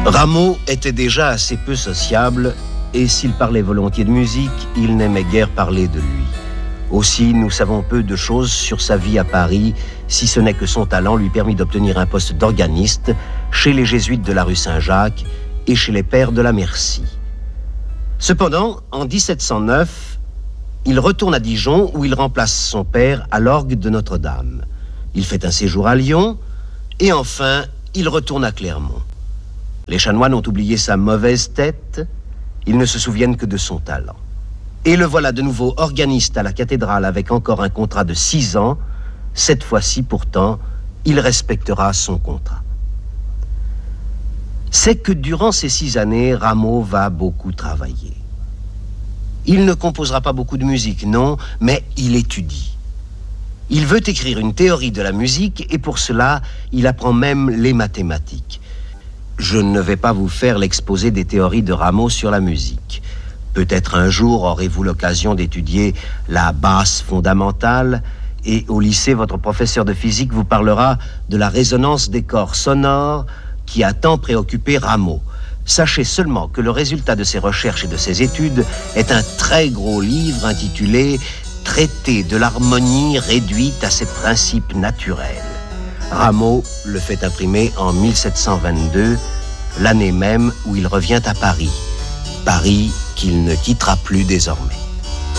Rameau était déjà assez peu sociable, et s'il parlait volontiers de musique, il n'aimait guère parler de lui. Aussi, nous savons peu de choses sur sa vie à Paris, si ce n'est que son talent lui permit d'obtenir un poste d'organiste chez les jésuites de la rue Saint-Jacques et chez les pères de la Merci. Cependant, en 1709, il retourne à Dijon où il remplace son père à l'orgue de Notre-Dame. Il fait un séjour à Lyon et enfin, il retourne à Clermont. Les chanoines ont oublié sa mauvaise tête, ils ne se souviennent que de son talent. Et le voilà de nouveau organiste à la cathédrale avec encore un contrat de 6 ans. Cette fois-ci, pourtant, il respectera son contrat. C'est que durant ces 6 années, Rameau va beaucoup travailler. Il ne composera pas beaucoup de musique, non, mais il étudie. Il veut écrire une théorie de la musique et pour cela, il apprend même les mathématiques. Je ne vais pas vous faire l'exposé des théories de Rameau sur la musique. Peut-être un jour aurez-vous l'occasion d'étudier la basse fondamentale et au lycée, votre professeur de physique vous parlera de la résonance des corps sonores qui a tant préoccupé Rameau. Sachez seulement que le résultat de ses recherches et de ses études est un très gros livre intitulé « Traité de l'harmonie réduite à ses principes naturels ». Rameau le fait imprimer en 1722, l'année même où il revient à Paris. Paris qu'il ne quittera plus désormais.